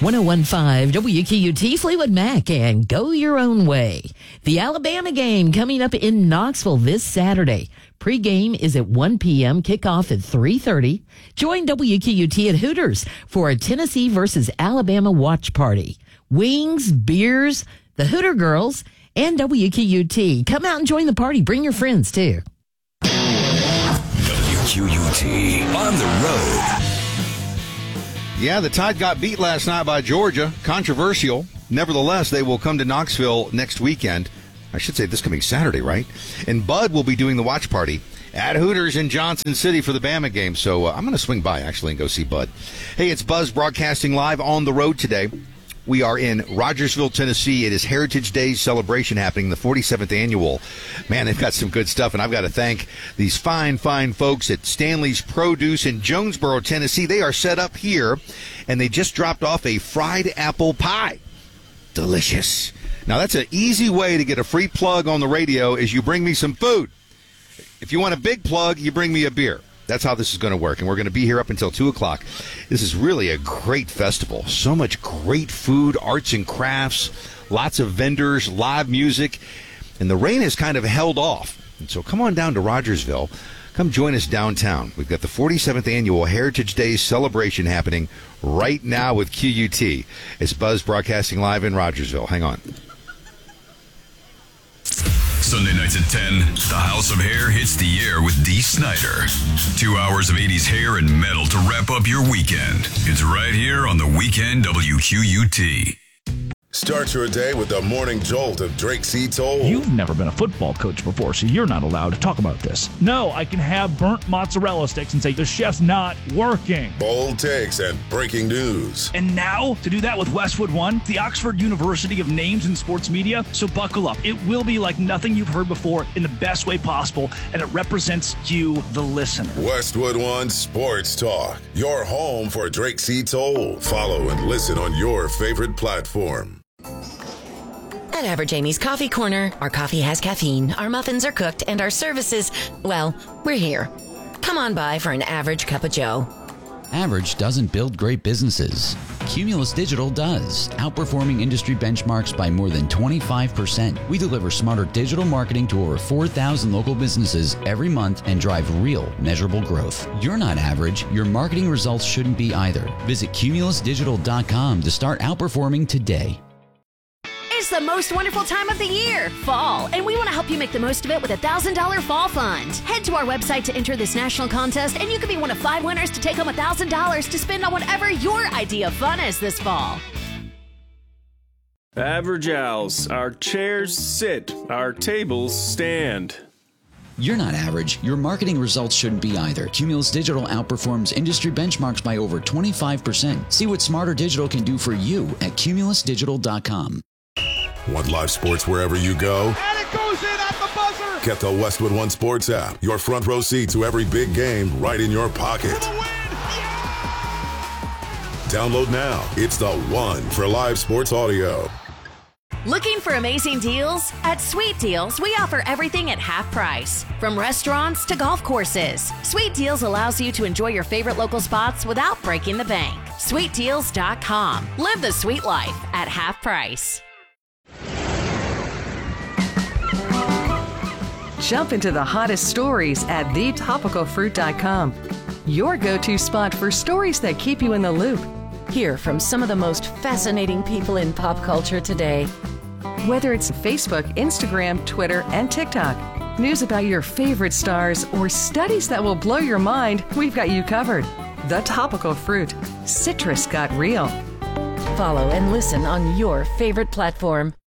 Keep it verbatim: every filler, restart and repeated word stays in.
one oh one point five W Q U T, Fleetwood Mac, and Go Your Own Way. The Alabama game coming up in Knoxville this Saturday. Pre-game is at one p.m., kickoff at three thirty. Join W Q U T at Hooters for a Tennessee versus Alabama watch party. Wings, beers, the Hooter Girls, and W Q U T. Come out and join the party. Bring your friends, too. W Q U T on the road. Yeah, the Tide got beat last night by Georgia. Controversial. Nevertheless, they will come to Knoxville next weekend. I should say this coming Saturday, right? And Bud will be doing the watch party at Hooters in Johnson City for the Bama game. So uh, I'm going to swing by, actually, and go see Bud. Hey, it's Buzz broadcasting live on the road today. We are in Rogersville, Tennessee. It is Heritage Day celebration happening, the forty-seventh annual. Man, they've got some good stuff, and I've got to thank these fine, fine folks at Stanley's Produce in Jonesboro, Tennessee. They are set up here, and they just dropped off a fried apple pie. Delicious. Now, that's an easy way to get a free plug on the radio is you bring me some food. If you want a big plug, you bring me a beer. That's how this is going to work, and we're going to be here up until two o'clock. This is really a great festival. So much great food, arts and crafts, lots of vendors, live music, and the rain has kind of held off. And so come on down to Rogersville. Come join us downtown. We've got the forty-seventh Annual Heritage Day celebration happening right now with Q U T. It's Buzz broadcasting live in Rogersville. Hang on. Sunday nights at ten, the House of Hair hits the air with Dee Snider. Two hours of eighties hair and metal to wrap up your weekend. It's right here on the Weekend W Q U T. Start your day with the morning jolt of Drake C. Toll. You've never been a football coach before, so you're not allowed to talk about this. No, I can have burnt mozzarella sticks and say the chef's not working. Bold takes and breaking news. And now, to do that with Westwood One, the Oxford University of Names in Sports Media. So buckle up. It will be like nothing you've heard before in the best way possible, and it represents you, the listener. Westwood One Sports Talk, your home for Drake C. Toll. Follow and listen on your favorite platform. At Average Amy's Coffee Corner, our coffee has caffeine, our muffins are cooked, and our services, well, we're here. Come on by for an average cup of joe. Average doesn't build great businesses. Cumulus Digital does, outperforming industry benchmarks by more than twenty-five percent. We deliver smarter digital marketing to over four thousand local businesses every month and drive real, measurable growth. You're not average. Your marketing results shouldn't be either. Visit cumulus digital dot com to start outperforming today. It's the most wonderful time of the year, fall, and we want to help you make the most of it with a one thousand dollars fall fund. Head to our website to enter this national contest, and you could be one of five winners to take home one thousand dollars to spend on whatever your idea of fun is this fall. Average Owls, our chairs sit, our tables stand. You're not average. Your marketing results shouldn't be either. Cumulus Digital outperforms industry benchmarks by over twenty-five percent. See what Smarter Digital can do for you at cumulus digital dot com. Want live sports wherever you go? And it goes in at the buzzer! Get the Westwood One Sports app. Your front row seat to every big game right in your pocket. Download now. It's the one for live sports audio. Looking for amazing deals? At Sweet Deals, we offer everything at half price. From restaurants to golf courses, Sweet Deals allows you to enjoy your favorite local spots without breaking the bank. sweet deals dot com. Live the sweet life at half price. Jump into the hottest stories at the topical fruit dot com. Your go-to spot for stories that keep you in the loop. Hear from some of the most fascinating people in pop culture today. Whether it's Facebook, Instagram, Twitter, and TikTok, news about your favorite stars, or studies that will blow your mind, we've got you covered. The Topical Fruit. Citrus got real. Follow and listen on your favorite platform.